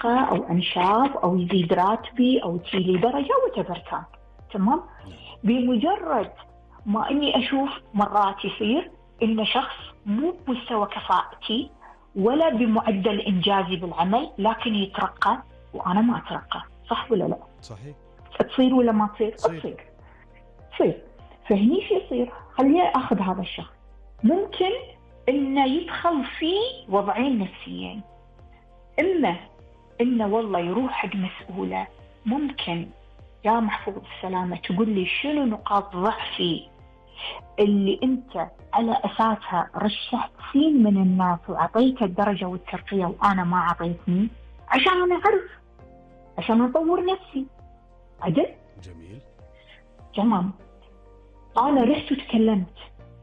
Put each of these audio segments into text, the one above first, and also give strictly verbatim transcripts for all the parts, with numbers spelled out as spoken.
ثقة أو أنشاف أو يزيد راتبي أو تيلي درجة وتبر كان تمام. بمجرد ما أني أشوف مرات يصير إن شخص مو بمستوى كفاءتي ولا بمعدل إنجازي بالعمل لكن يترقى وأنا ما أترقى، صح ولا لا؟ صحيح. تصير ولا ما تصير؟ تصير تصير تصير. فهني شو يصير؟ خليني أخذ هذا الشخص، ممكن إنه يدخل في وضعين نفسيين، إما إنه والله يروح حق مسؤولة ممكن يا محفوظ السلامة تقول لي شنو نقاط ضعفي اللي أنت على أساسها رشحت سين من الناس وعطيت الدرجة والترقية وأنا ما عطيتني، عشان أنا أعرف، عشان أطور نفسي. عدل؟ جميل. تمام. أنا رحت وتكلمت،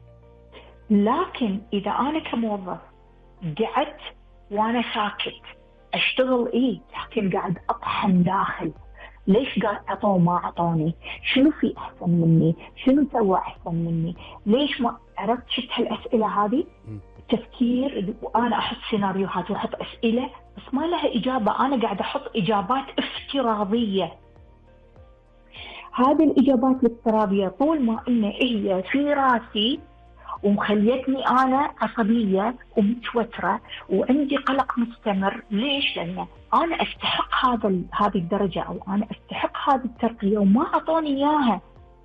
لكن إذا أنا كموظف قعدت وأنا ساكت أشتغل إيه لكن قاعد أطحن داخل، ليش قاعد عطوه ما عطوني؟ شنو في أحسن مني؟ شنو سوى أحسن مني؟ ليش ما عرفت؟ شفت هالأسئلة هذه تفكير، وأنا أحط سيناريوهات وأحط أسئلة بس ما لها إجابة، أنا قاعد أحط إجابات افتراضية. هذه الإجابات الافتراضية طول ما إن هي في راسي ومخليتني أنا عصبية ومتوترة وعندي قلق مستمر. ليش؟ لأن أنا أستحق هذا هذه الدرجة أو أنا أستحق هذه الترقية وما أعطوني إياها.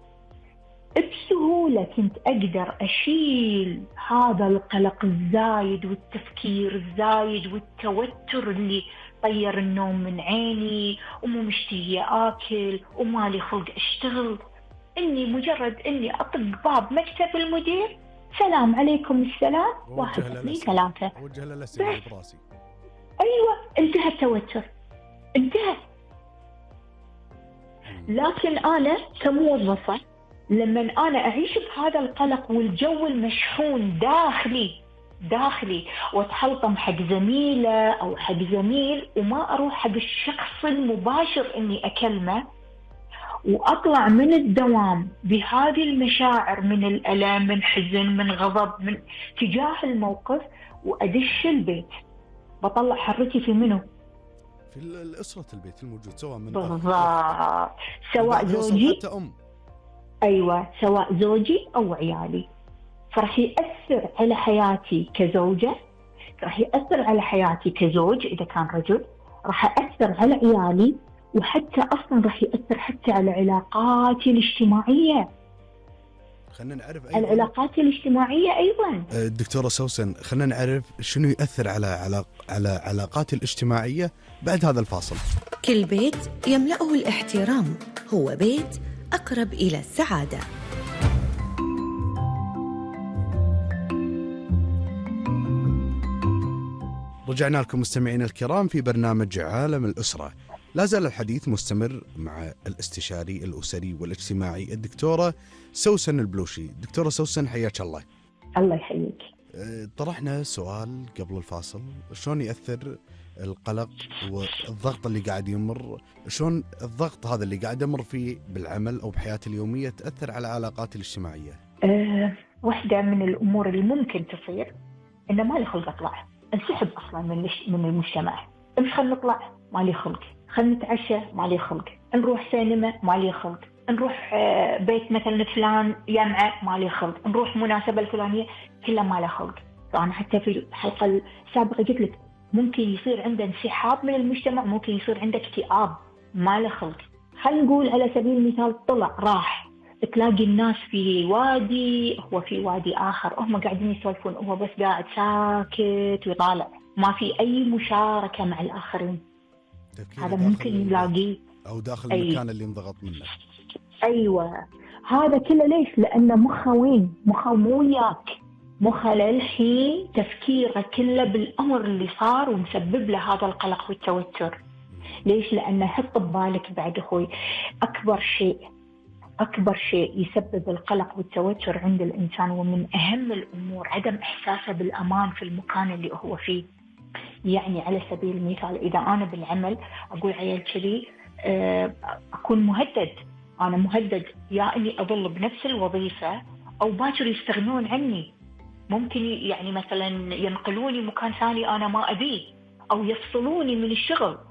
بسهولة كنت أقدر أشيل هذا القلق الزايد والتفكير الزايد والتوتر اللي طير النوم من عيني ومو مشتهية آكل ومالي خلق أشتغل. إني مجرد إني أطق باب مكتب المدير، سلام عليكم السلام، واحد اثنين ثلاثة، وجه له الأسئلة براسي. أيوة، انتهى التوتر، انتهى. لكن أنا كموظفة لما أنا أعيش بهذا القلق والجو المشحون داخلي داخلي وأتحلطم حق زميلة أو حق زميل وما أروح حق الشخص المباشر إني أكلمه، وأطلع من الدوام بهذه المشاعر من الألم من حزن من غضب من تجاه الموقف، وأدش البيت بطلع حرتي في منه؟ في الأسرة البيت الموجود، سواء من بالضبط، سواء زوجي حتى أم. أيوة، سواء زوجي أو عيالي. فرح يأثر على حياتي كزوجة، راح يأثر على حياتي كزوج إذا كان رجل، راح يأثر على عيالي، وحتى أصلا راح يأثر حتى على علاقاتي الاجتماعية. خلنا نعرف أيضاً العلاقات الاجتماعية أيضاً. دكتورة سوسن، خلنا نعرف شنو يأثر على على على علاقاتي الاجتماعية بعد هذا الفاصل. كل بيت يملأه الاحترام هو بيت أقرب إلى السعادة. رجعنا لكم مستمعينا الكرام في برنامج عالم الأسرة. لا زال الحديث مستمر مع الاستشاري الأسري والاجتماعي الدكتورة سوسن البلوشي. دكتورة سوسن، حياك الله. الله يحييك. طرحنا سؤال قبل الفاصل، شلون يأثر القلق والضغط اللي قاعد يمر، شلون الضغط هذا اللي قاعد يمر فيه بالعمل أو بحياتي اليومية تأثر على علاقاتي الاجتماعية؟ أه، واحدة من الأمور اللي ممكن تصير إنه ما لي خلق أطلع، انسحب أصلا من من المجتمع. مش خلنا نطلع، ما لي خلق. خلنا نتعشى، ما لي خلق. نروح سينما، ما لي خلق. نروح بيت مثلا فلان جمعة، ما لي خلق. نروح مناسبة الفلانية، كلها ما لي خلق. فأنا حتى في الحلقة السابقة قلت لك ممكن يصير عنده انسحاب من المجتمع، ممكن يصير عنده اكتئاب، ما له خلق. خلينا نقول على سبيل المثال طلع راح، تلاقي الناس في وادي، هو في وادي آخر، هم قاعدين يسولفون، هو بس قاعد ساكت ويطالع، ما في أي مشاركة مع الآخرين. هذا ممكن نلاقيه أو داخل أي... المكان اللي انضغط منه. أيوة، هذا كله ليش؟ لأنه مخه وين؟ مخه مو وياك، مخه للحين تفكيره كله بالأمر اللي صار ومسبب له هذا القلق والتوتر. ليش؟ لأنه حط ببالك بعد أخوي، أكبر شيء أكبر شيء يسبب القلق والتوتر عند الإنسان ومن أهم الأمور عدم إحساسه بالأمان في المكان اللي هو فيه. يعني على سبيل المثال إذا أنا بالعمل أقول عيال كذي أكون مهدد، أنا مهدد يا إني أظل بنفس الوظيفة أو باكر يستغنون عني، ممكن يعني مثلا ينقلوني مكان ثاني أنا ما أبيه أو يفصلوني من الشغل.